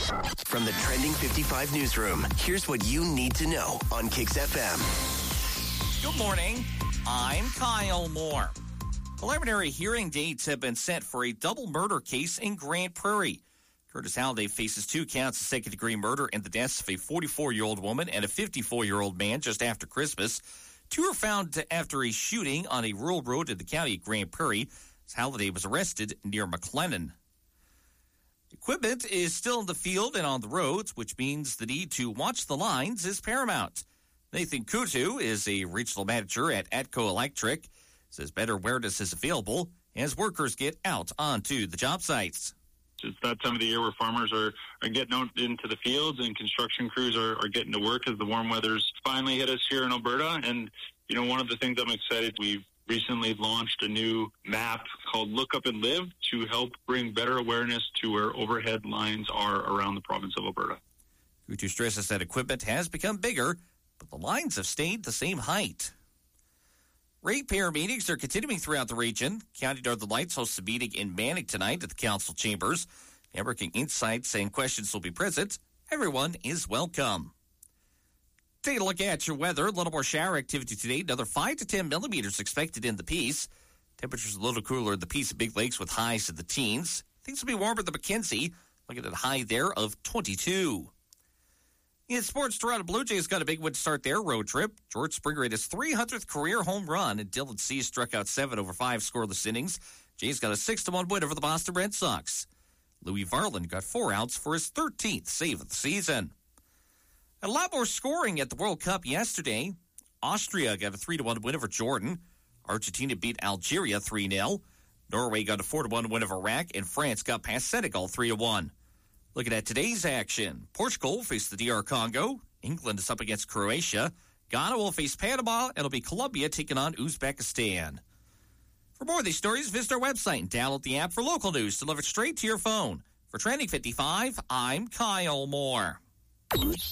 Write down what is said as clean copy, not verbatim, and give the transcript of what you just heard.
From the Trending 55 newsroom, here's what you need to know on Kicks FM. Good morning. I'm Kyle Moore. Preliminary hearing dates have been set for a double murder case in Grande Prairie. Curtis Halliday faces 2 counts of second-degree murder in the deaths of a 44-year-old woman and a 54-year-old man just after Christmas. 2 were found after a shooting on a rural road in the county of Grande Prairie. Halliday was arrested near McLennan. Equipment is still in the field and on the roads, which means the need to watch the lines is paramount. Nathan Kutu is a regional manager at Atco Electric. Says better awareness is available as workers get out onto the job sites. It's that time of the year where farmers are getting out into the fields and construction crews are getting to work as the warm weather's finally hit us here in Alberta. And, you know, one of the things I'm excited, we've recently launched a new map called Look Up and Live to help bring better awareness to where overhead lines are around the province of Alberta. Kutu stresses that equipment has become bigger, but the lines have stayed the same height. Ratepayer meetings are continuing throughout the region. County Northern Lights hosts a meeting in Manning tonight at the council chambers. Networking insights and questions will be present. Everyone is welcome. Take a look at your weather. A little more shower activity today. Another 5 to 10 millimeters expected in the Peace. Temperatures a little cooler in the Peace and Big Lakes with highs in the teens. Things will be warmer than Mackenzie. Looking at a high there of 22. In sports, Toronto Blue Jays got a big win to start their road trip. George Springer hit his 300th career home run, and Dylan Cease struck out 7 over 5 scoreless innings. Jays got a 6-1 win over the Boston Red Sox. Louis Varland got 4 outs for his 13th save of the season. A lot more scoring at the World Cup yesterday. Austria got a 3-1 win over Jordan. Argentina beat Algeria 3-0. Norway got a 4-1 win over Iraq, and France got past Senegal 3-1. Looking at today's action, Portugal will face the DR Congo. England is up against Croatia. Ghana will face Panama, and it'll be Colombia taking on Uzbekistan. For more of these stories, visit our website and download the app for local news delivered straight to your phone. For Trending 55, I'm Kyle Moore.